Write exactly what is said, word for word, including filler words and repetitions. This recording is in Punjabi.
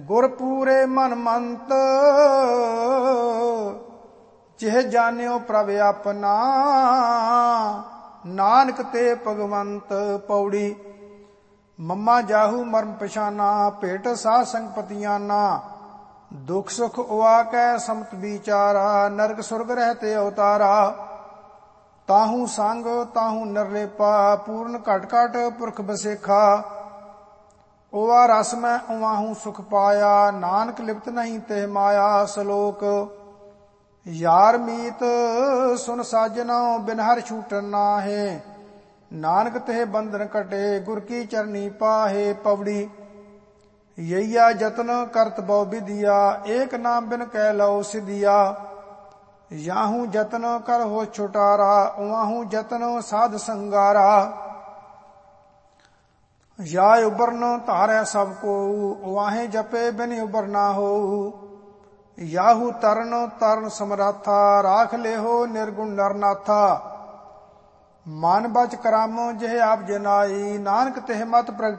ਗੁਰ ਪੂਰੇ ਮਨ ਮੰਤ, ਜਿਹ ਜਾਣਿਓ ਪ੍ਰਭ ਆਪਣਾ, ਨਾਨਕ ਤੇ ਭਗਵੰਤ। ਪੌੜੀ। ਮਮਾ ਜਾਹੂ ਮਰਮ ਪਛਾਨਾ, ਭੇਟ ਸਾਧ ਸੰਗ ਪਤੀਆਨਾ, ਦੁਖ ਸੁਖ ਉਆ ਕੈ ਸਮਤ ਵਿਚਾਰਾ, ਨਰਕ ਸੁਰਗ ਰਹਤੇ ਅਵਤਾਰਾ, ਤਾਹੂ ਸੰਗ ਤਾਹੂ ਨਿਰਲੇਪਾ, ਪੂਰਨ ਘਟ ਘਟ ਪੁਰਖ ਬਸੇਖਾ, ਉਆ ਰਸ ਮੈਂ ਉਵਾਹੂ ਸੁਖ ਪਾਇਆ, ਨਾਨਕ ਲਿਪਤ ਨਹੀਂ ਤੇ ਮਾਇਆ। ਸਲੋਕ। ਯਾਰ ਮੀਤ ਸੁਨ ਸਾਜਨੋ, ਬਿਨ ਹਰਿ ਛੂਟਨ ਨਾਹੇ, ਨਾਨਕ ਤੇ ਬੰਧਨ ਕਟੇ, ਗੁਰ ਕੀ ਚਰਨੀ ਪਾਹੇ। ਪੌੜੀ। ਯਈਆ ਜਤਨ ਕਰਤ ਬਹੁ ਵਿਦਿਆ, ਏਕ ਨਾਮ ਬਿਨ ਕਹਿ ਲਓ ਸਿਧਿਆ, ਯਾਹੂ ਜਤਨ ਕਰ ਹੋ ਛੁਟਾਰਾ, ਉਵਾਹੂ ਜਤਨ ਸਾਧ ਸੰਗਾਰਾ, ਯਾ ਉਬਰਨ ਧਾਰੈ ਸਭ ਕੋ, ਉਵਾਹੇ ਜਪੇ ਬਿਨ ਉਬਰ ਨਾ ਹੋ, ਯਾਹੂ ਤਰਨ ਤਰਨ ਸਮਰਾਥਾ, ਰਾਖ ਲਿਹੋ ਨਿਰਗੁਣ ਨਰਨਾਥਾ, ਮਨ ਬਚ ਕਰਮ ਜਿਹ ਆਪ ਜਨਾਈ, ਨਾਨਕ ਤਿਹ ਮਤ ਪ੍ਰਗਟ